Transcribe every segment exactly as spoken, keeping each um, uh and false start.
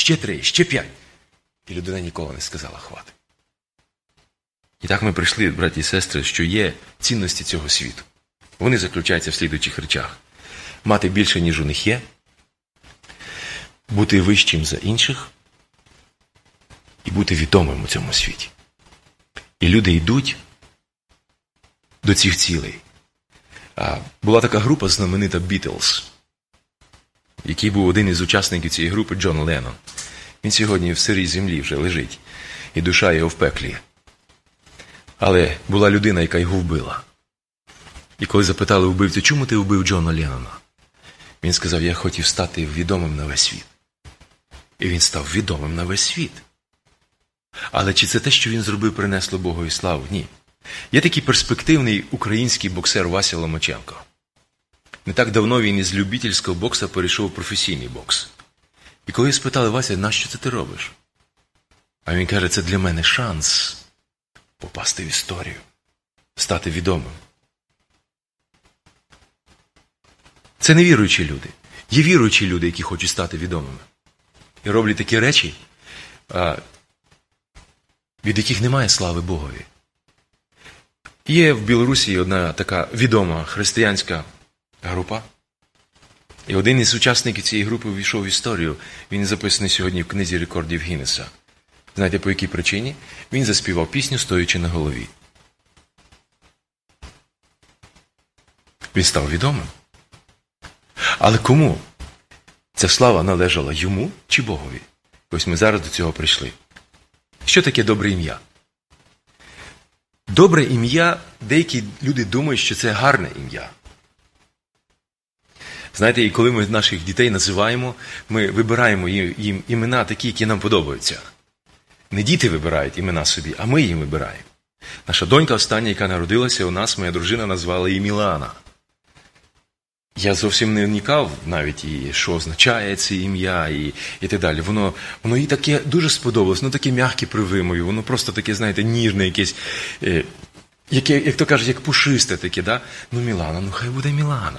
ще три, ще п'ять. І людина ніколи не сказала хватить. І так ми прийшли, браті і сестри, що є цінності цього світу. Вони заключаються в слідуючих речах. Мати більше, ніж у них є, бути вищим за інших і бути відомим у цьому світі. І люди йдуть до цих цілей. А, була така група знаменита Beatles, який був один із учасників цієї групи, Джон Леннон. Він сьогодні в сирій землі вже лежить, і душа його в пеклі. Але була людина, яка його вбила. І коли запитали вбивцю, чому ти вбив Джона Леннона? Він сказав, я хотів стати відомим на весь світ. І він став відомим на весь світ. Але чи це те, що він зробив, принесло Богові славу? Ні. Є такий перспективний український боксер Вася Ломаченко. Не так давно він із любительського бокса перейшов у професійний бокс. І коли спитали, Вася, нащо це ти робиш? А він каже, це для мене шанс попасти в історію, стати відомим. Це не віруючі люди. Є віруючі люди, які хочуть стати відомими. І роблять такі речі, від яких немає слави Богові. Є в Білорусі одна така відома християнська група. І один із учасників цієї групи увійшов в історію. Він записаний сьогодні в книзі рекордів Гіннеса. Знаєте, по якій причині? Він заспівав пісню, стоячи на голові. Він став відомим. Але кому ця слава належала, йому чи Богові? Ось ми зараз до цього прийшли. Що таке добре ім'я? Добре ім'я, деякі люди думають, що це гарне ім'я. Знаєте, і коли ми наших дітей називаємо, ми вибираємо їм імена такі, які нам подобаються. Не діти вибирають імена собі, а ми їм вибираємо. Наша донька остання, яка народилася у нас, моя дружина назвала її Мілана. Я зовсім не вникав навіть, і що означає це ім'я, і, і так далі. Воно, воно їй таке дуже сподобалось, воно таке м'яке при вимові, воно просто таке, знаєте, ніжне якесь, е, яке, як то кажуть, як пушисте таке, да? Ну, Мілана, ну хай буде Мілана.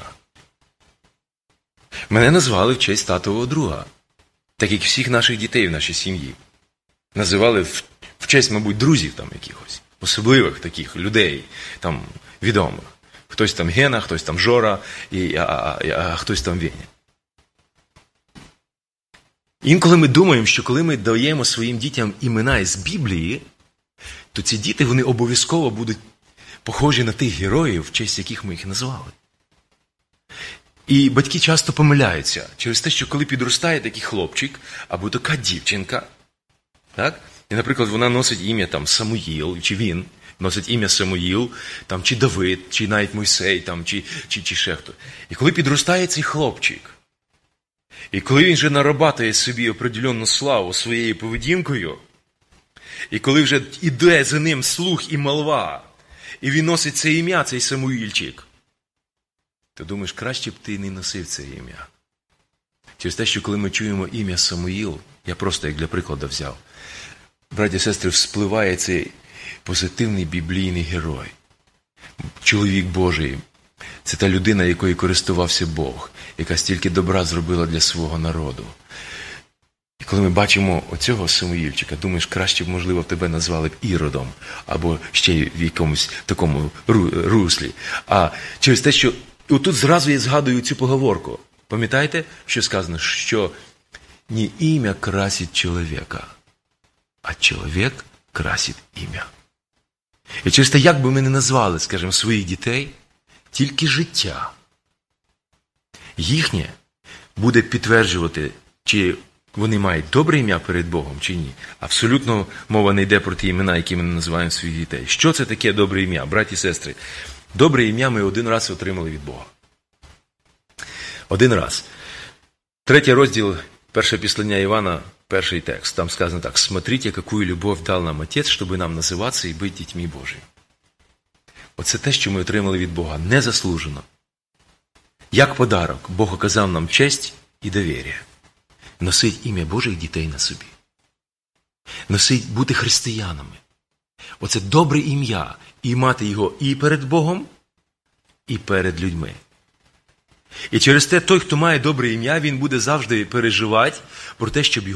Мене назвали в честь татового друга, так як всіх наших дітей в нашій сім'ї. Називали в, в честь, мабуть, друзів там якихось, особливих таких людей, там, відомих. Хтось там Гена, хтось там Жора, і, а, а, а хтось там Веня. Інколи ми думаємо, що коли ми даємо своїм дітям імена із Біблії, то ці діти, вони обов'язково будуть похожі на тих героїв, в честь яких ми їх назвали. І батьки часто помиляються через те, що коли підростає такий хлопчик, або така дівчинка, так? І, наприклад, вона носить ім'я там Самуїл, чи він носить ім'я Самуїл, там, чи Давид, чи навіть Мойсей, там, чи, чи, чи ще хто. І коли підростає цей хлопчик, і коли він вже нарабатує собі определенну славу своєю поведінкою, і коли вже іде за ним слух і молва, і він носить це ім'я, цей Самуїльчик, то думаєш, краще б ти не носив це ім'я. Через те, що коли ми чуємо ім'я Самуїл, я просто як для прикладу взяв, браті і сестри, вспливає цей позитивний біблійний герой. Чоловік Божий. Це та людина, якою користувався Бог, яка стільки добра зробила для свого народу. І коли ми бачимо оцього Самуїльчика, думаєш, краще б, можливо, тебе назвали б Іродом, або ще в якомусь такому руслі. А через те, що отут зразу я згадую цю поговорку. Пам'ятаєте, що сказано? Що не ім'я красить чоловіка, а чоловік красить ім'я. І через те, як би ми не назвали, скажімо, своїх дітей, тільки життя їхнє буде підтверджувати, чи вони мають добре ім'я перед Богом, чи ні. Абсолютно мова не йде про ті імена, які ми називаємо своїх дітей. Що це таке добре ім'я, браті і сестри? Добре ім'я ми один раз отримали від Бога. Один раз. Третій розділ, перше післання Івана, перший текст. Там сказано так. «Смотрите, какую любовь дал нам Отець, щоб нам називатися і бути дітьми Божими». Оце те, що ми отримали від Бога. Незаслужено. Як подарок, Бог оказав нам честь і довір'я. Носить ім'я Божих дітей на собі. Носить бути християнами. Оце добре ім'я. І мати його і перед Богом, і перед людьми. І через те, той, хто має добре ім'я, він буде завжди переживати про те, щоб